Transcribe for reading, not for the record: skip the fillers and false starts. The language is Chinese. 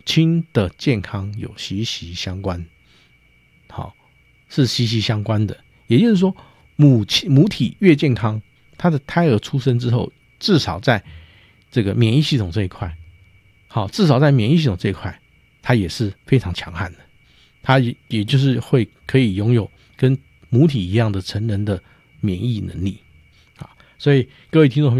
亲的健康有息息相关，好，是息息相关的。也就是说，母体越健康，它的胎儿出生之后，至少在这个免疫系统这一块，好，至少在免疫系统这一块，它也是非常强悍的。它也就是可以拥有跟母体一样的成人的免疫能力。所以各位听众朋友